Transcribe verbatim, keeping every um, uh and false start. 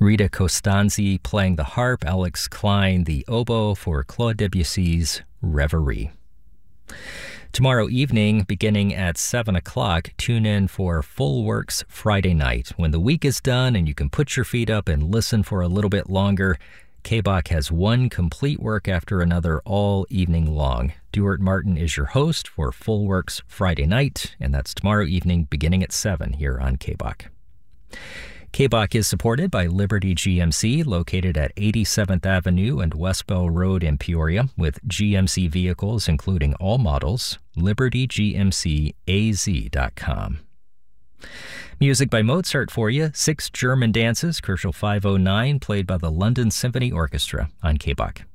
Rita Costanzi playing the harp, Alex Klein the oboe for Claude Debussy's Reverie. Tomorrow evening, beginning at seven o'clock, tune in for Full Works Friday Night. When the week is done and you can put your feet up and listen for a little bit longer, K B O C has one complete work after another all evening long. Duart Martin is your host for Full Works Friday Night, and that's tomorrow evening beginning at seven here on K B O C. K B O C is supported by Liberty G M C, located at eighty-seventh Avenue and West Bell Road in Peoria, with G M C vehicles including all models. liberty g m c a z dot com. Music by Mozart for you, Six German Dances, Commercial five oh nine, played by the London Symphony Orchestra on K B O C.